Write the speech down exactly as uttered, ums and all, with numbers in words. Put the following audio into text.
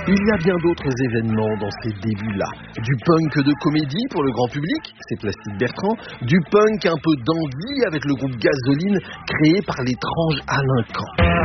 Il y a bien d'autres événements dans ces débuts-là. Du punk de comédie pour le grand public, c'est Plastique Bertrand. Du punk un peu dandy avec le groupe Gasoline créé par l'étrange Alain Caen.